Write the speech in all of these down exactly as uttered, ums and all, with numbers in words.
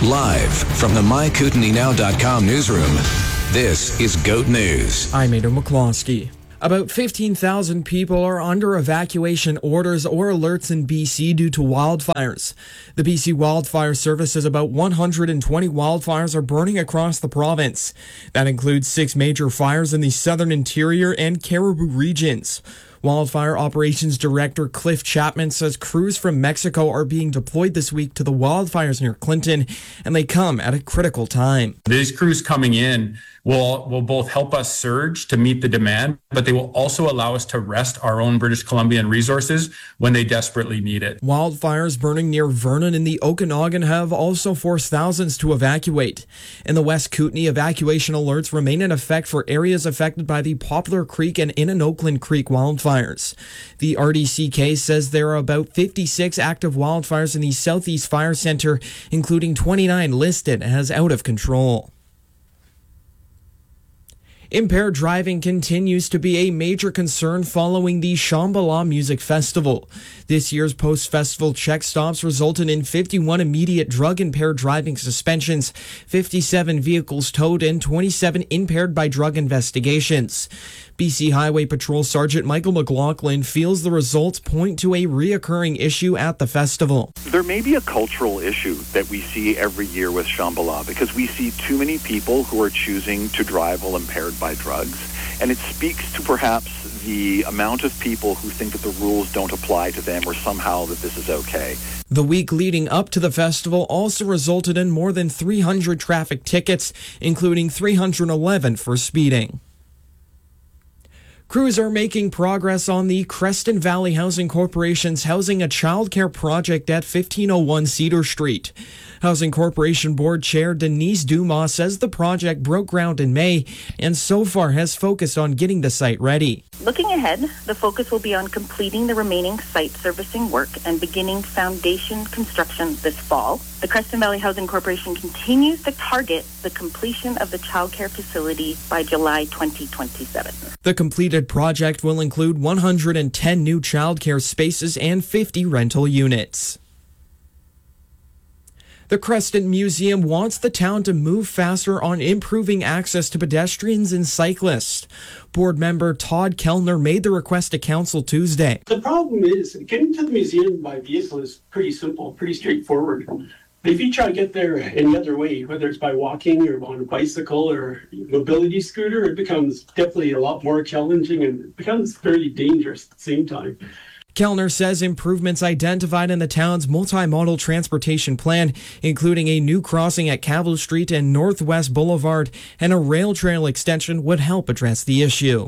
Live from the my kootenai now dot com newsroom, this is GOAT News. I'm Aidan McCloskey. About fifteen thousand people are under evacuation orders or alerts in B C due to wildfires. The B C Wildfire Service says about one hundred twenty wildfires are burning across the province. That includes six major fires in the southern interior and Cariboo regions. Wildfire Operations Director Cliff Chapman says crews from Mexico are being deployed this week to the wildfires near Clinton, and they come at a critical time. These crews coming in will will both help us surge to meet the demand, but they will also allow us to rest our own British Columbian resources when they desperately need it. Wildfires burning near Vernon in the Okanagan have also forced thousands to evacuate. In the West Kootenay, evacuation alerts remain in effect for areas affected by the Poplar Creek and Innanoakland Creek wildfires. The R D C K says there are about fifty-six active wildfires in the Southeast Fire Center, including twenty-nine listed as out of control. Impaired driving continues to be a major concern following the Shambhala Music Festival. This year's post-festival check stops resulted in fifty-one immediate drug-impaired driving suspensions, fifty-seven vehicles towed, and twenty-seven impaired by drug investigations. B C Highway Patrol Sergeant Michael McLaughlin feels the results point to a reoccurring issue at the festival. There may be a cultural issue that we see every year with Shambhala because we see too many people who are choosing to drive while impaired by drugs, and it speaks to perhaps the amount of people who think that the rules don't apply to them or somehow that this is okay. The week leading up to the festival also resulted in more than three hundred traffic tickets, including three hundred eleven for speeding. Crews are making progress on the Creston Valley Housing Corporation's Housing a Childcare project at fifteen oh one Cedar Street. Housing Corporation Board Chair Denise Dumas says the project broke ground in May and so far has focused on getting the site ready. Looking ahead, the focus will be on completing the remaining site servicing work and beginning foundation construction this fall. The Creston Valley Housing Corporation continues to target the completion of the childcare facility by July twenty twenty-seven. The completed project will include one hundred ten new childcare spaces and fifty rental units. The Creston Museum wants the town to move faster on improving access to pedestrians and cyclists. Board member Todd Kellner made the request to council Tuesday. The problem is getting to the museum by vehicle is pretty simple, pretty straightforward. If you try to get there any other way, whether it's by walking or on a bicycle or mobility scooter, it becomes definitely a lot more challenging and it becomes very dangerous at the same time. Kellner says improvements identified in the town's multimodal transportation plan, including a new crossing at Cavill Street and Northwest Boulevard and a rail trail extension, would help address the issue.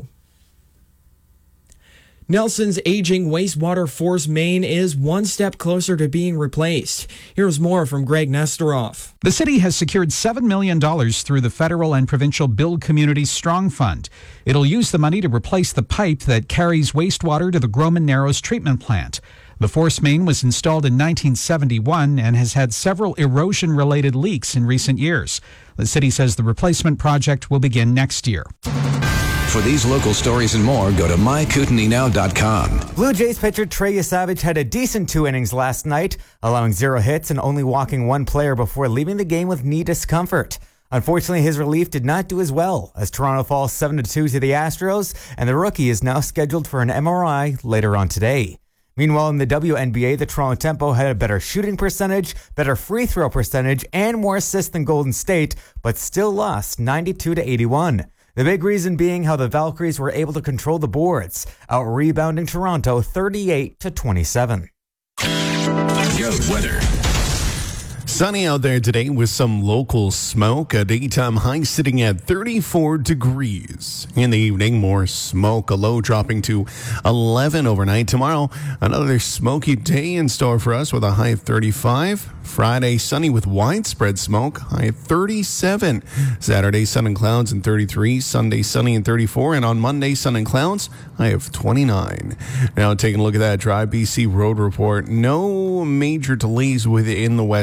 Nelson's aging wastewater force main is one step closer to being replaced. Here's more from Greg Nestoroff. The city has secured seven million dollars through the federal and provincial Build Communities Strong Fund. It'll use the money to replace the pipe that carries wastewater to the Groman Narrows treatment plant. The force main was installed in nineteen seventy-one and has had several erosion-related leaks in recent years. The city says the replacement project will begin next year. For these local stories and more, go to my kootenai now dot com. Blue Jays pitcher Trey Savage had a decent two innings last night, allowing zero hits and only walking one player before leaving the game with knee discomfort. Unfortunately, his relief did not do as well, as Toronto falls seven to two to the Astros, and the rookie is now scheduled for an M R I later on today. Meanwhile, in the W N B A, the Toronto Tempo had a better shooting percentage, better free throw percentage, and more assists than Golden State, but still lost ninety-two to eighty-one. The big reason being how the Valkyries were able to control the boards, out-rebounding Toronto thirty-eight to twenty-seven. Goat weather. Sunny out there today with some local smoke. A daytime high sitting at thirty-four degrees. In the evening, more smoke. A low dropping to eleven overnight. Tomorrow, another smoky day in store for us with a high of thirty-five. Friday, sunny with widespread smoke. High of thirty-seven. Saturday, sun and clouds and thirty-three. Sunday, sunny and thirty-four. And on Monday, sun and clouds. High of twenty-nine. Now, taking a look at that Drive B C road report. No major delays within the West Coast.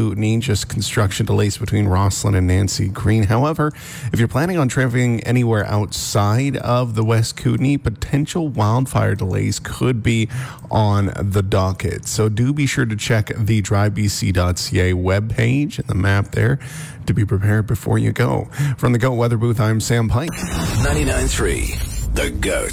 Kootenay, just construction delays between Rosslyn and Nancy Green. However, if you're planning on traveling anywhere outside of the West Kootenay, potential wildfire delays could be on the docket. So do be sure to check the drive b c dot c a webpage and the map there to be prepared before you go. From the GOAT Weather Booth, I'm Sam Pike. ninety-nine point three, The GOAT.